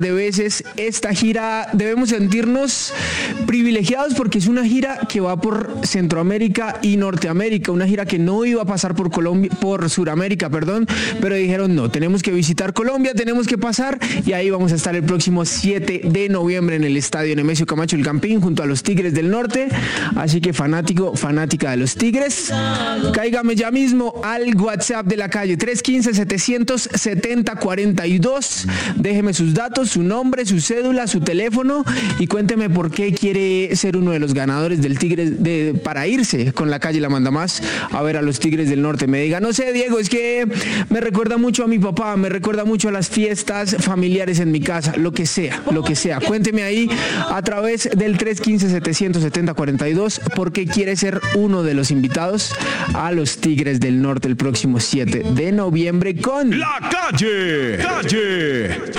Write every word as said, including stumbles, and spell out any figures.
de veces. Esta gira debemos sentirnos privilegiados porque es una gira que va por Centroamérica y Norteamérica, una gira que no iba a pasar por Colombia, por Suramérica, perdón, pero dijeron no, tenemos que visitar Colombia, tenemos que pasar y ahí vamos a estar el próximo siete de noviembre en el estadio Nemesio Camacho El Campín junto a los Tigres del Norte, así que fanático, fanática de los Tigres, cáigame ya mismo al WhatsApp de La Calle tres uno cinco, setecientos setenta, cuarenta y dos, déjeme sus datos, su nombre, su cédula, su teléfono y cuénteme por qué quiere ser uno de los ganadores del Tigres de, para irse con La Calle La Manda Más a ver a los Tigres del Norte. Me diga, no sé, Diego, es que me recuerda mucho a mi papá, me recuerda mucho a las fiestas familiares en mi casa, lo que sea, lo que sea. Cuénteme ahí a través del tres uno cinco, setecientos setenta, cuarenta y dos por qué quiere ser uno de los invitados a los Tigres del Norte el próximo siete de noviembre con La Calle. Calle.